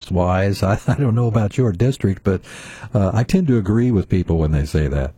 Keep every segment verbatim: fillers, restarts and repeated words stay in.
wise. I, I don't know about your district, but uh, I tend to agree with people when they say that.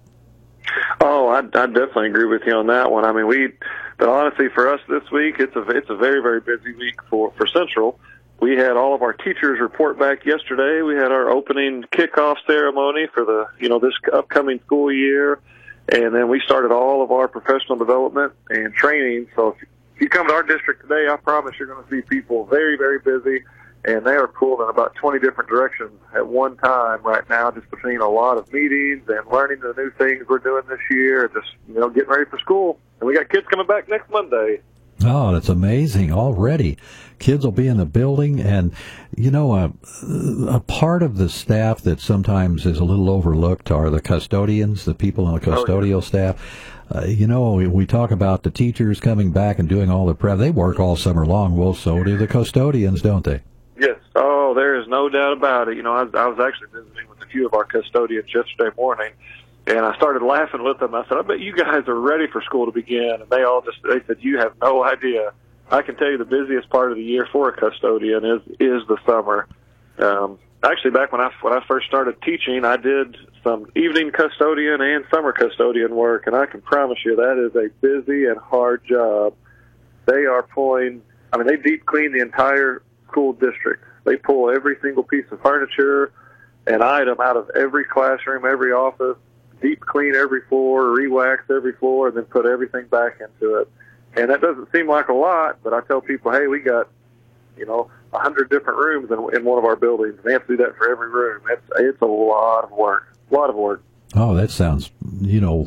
Oh, I, I definitely agree with you on that one. I mean, we, but honestly, for us this week, it's a it's a very very busy week for for Central. We had all of our teachers report back yesterday. We had our opening kickoff ceremony for the you know this upcoming school year, and then we started all of our professional development and training. So if you come to our district today, I promise you're going to see people very very busy. And they are pulled in about twenty different directions at one time right now, just between a lot of meetings and learning the new things we're doing this year, just, you know, getting ready for school. And we got kids coming back next Monday. Oh, that's amazing already. Kids will be in the building, and, you know, a, a part of the staff that sometimes is a little overlooked are the custodians, the people on the custodial oh, yeah. staff. Uh, you know, we, we talk about the teachers coming back and doing all the prep. They work all summer long. Well, so do the custodians, don't they? Yes. Oh, there is no doubt about it. You know, I, I was actually visiting with a few of our custodians yesterday morning, and I started laughing with them. I said, I bet you guys are ready for school to begin. And they all just, they said, you have no idea. I can tell you the busiest part of the year for a custodian is, is the summer. Um, actually, back when I, when I first started teaching, I did some evening custodian and summer custodian work, and I can promise you that is a busy and hard job. They are pulling, I mean, they deep clean the entire school district. They pull every single piece of furniture and item out of every classroom, every office, deep clean every floor, re-wax every floor, and then put everything back into it. And that doesn't seem like a lot, but I tell people, hey, we got, you know, a hundred different rooms in, in one of our buildings, and they have to do that for every room. It's, it's a lot of work, a lot of work. Oh, that sounds, you know,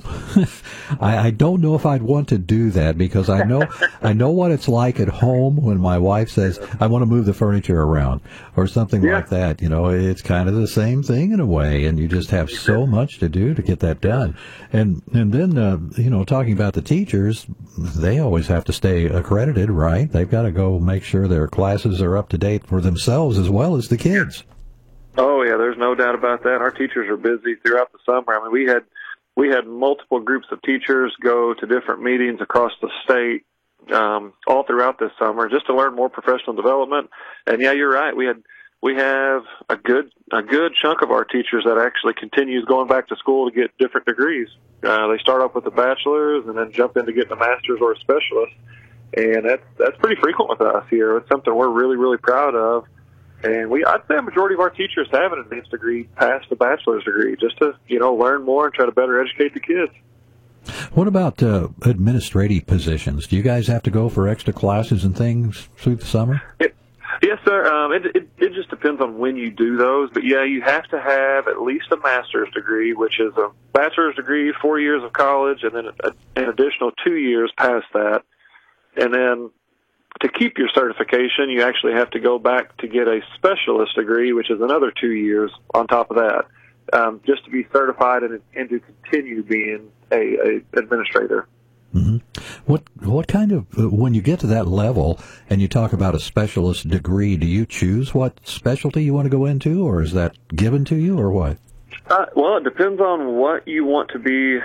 I, I don't know if I'd want to do that, because I know I know what it's like at home when my wife says, I want to move the furniture around or something yeah. like that. You know, it's kind of the same thing in a way, and you just have so much to do to get that done. And and then, uh, you know, talking about the teachers, they always have to stay accredited, right? They've got to go make sure their classes are up to date for themselves as well as the kids. Oh yeah, there's no doubt about that. Our teachers are busy throughout the summer. I mean, we had we had multiple groups of teachers go to different meetings across the state um, all throughout this summer just to learn more professional development. And yeah, you're right. We had we have a good a good chunk of our teachers that actually continues going back to school to get different degrees. Uh, they start off with a bachelor's and then jump into getting a master's or a specialist. And that's that's pretty frequent with us here. It's something we're really really proud of. And we, I'd say a majority of our teachers have an advanced degree past the bachelor's degree, just to, you know, learn more and try to better educate the kids. What about uh, administrative positions? Do you guys have to go for extra classes and things through the summer? It, yes, sir. Um, it, it, it just depends on when you do those. But, yeah, you have to have at least a master's degree, which is a bachelor's degree, four years of college, and then a, an additional two years past that. And then to keep your certification, you actually have to go back to get a specialist degree, which is another two years on top of that, um, just to be certified and, and to continue being a, a administrator. Mm-hmm. What what kind of, when you get to that level and you talk about a specialist degree, do you choose what specialty you want to go into, or is that given to you, or what? Uh, well, it depends on what you want to be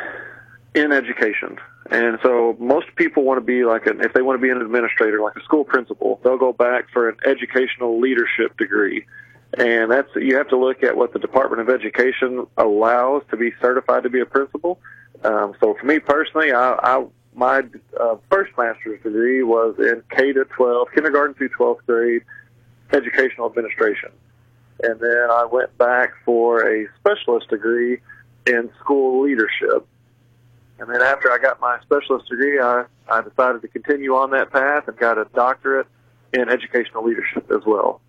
in education. And so most people want to be like an, if they want to be an administrator, like a school principal, they'll go back for an educational leadership degree. And that's, you have to look at what the Department of Education allows to be certified to be a principal. Um, so for me personally, I, I my uh, first master's degree was in K to twelve, kindergarten through twelfth grade, educational administration. And then I went back for a specialist degree in school leadership. And then after I got my specialist degree, I, I decided to continue on that path and got a doctorate in educational leadership as well.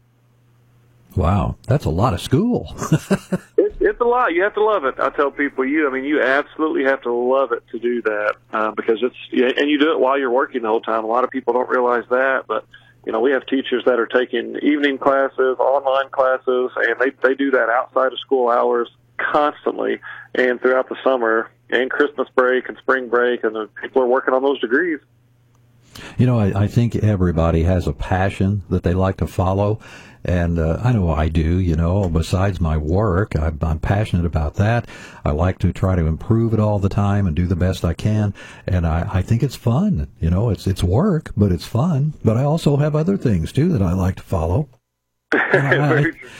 Wow, that's a lot of school. it's, it's a lot. You have to love it. I tell people, you, I mean, you absolutely have to love it to do that uh, because it's, and you do it while you're working the whole time. A lot of people don't realize that, but you know, we have teachers that are taking evening classes, online classes, and they they do that outside of school hours constantly and throughout the summer and Christmas break and spring break, and the people are working on those degrees. You know, I, I think everybody has a passion that they like to follow, and uh, I know I do, you know, besides my work, I'm, I'm passionate about that. I like to try to improve it all the time and do the best I can, and I, I think it's fun. You know, it's it's work, but it's fun. But I also have other things, too, that I like to follow. And I,